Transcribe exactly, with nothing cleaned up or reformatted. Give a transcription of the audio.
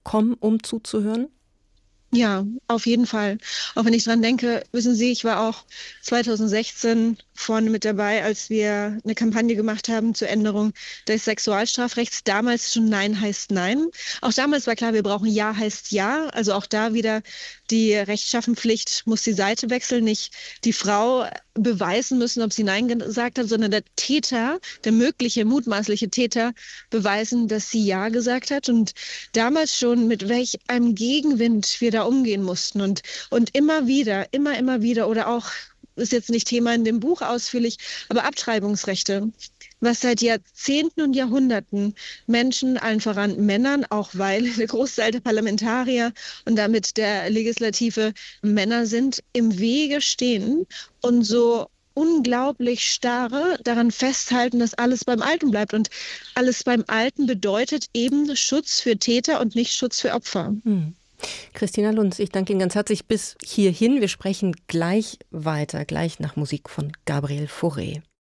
kommen, um zuzuhören? Ja, auf jeden Fall. Auch wenn ich dran denke, wissen Sie, ich war auch zwanzig sechzehn vorne mit dabei, als wir eine Kampagne gemacht haben zur Änderung des Sexualstrafrechts. Damals schon Nein heißt Nein. Auch damals war klar, wir brauchen Ja heißt Ja. Also auch da wieder die Rechtschaffenpflicht muss die Seite wechseln, nicht die Frau beweisen müssen, ob sie Nein gesagt hat, sondern der Täter, der mögliche, mutmaßliche Täter beweisen, dass sie Ja gesagt hat. Und damals schon, mit welch einem Gegenwind wir da umgehen mussten. Und, und immer wieder, immer, immer wieder, oder auch, ist jetzt nicht Thema in dem Buch ausführlich, aber Abtreibungsrechte, was seit Jahrzehnten und Jahrhunderten Menschen, allen voran Männern, auch weil der Großteil der Parlamentarier und damit der Legislative Männer sind, im Wege stehen und so unglaublich starre daran festhalten, dass alles beim Alten bleibt. Und alles beim Alten bedeutet eben Schutz für Täter und nicht Schutz für Opfer. Hm. Christina Lunz, ich danke Ihnen ganz herzlich bis hierhin. Wir sprechen gleich weiter, gleich nach Musik von Gabriel Fauré.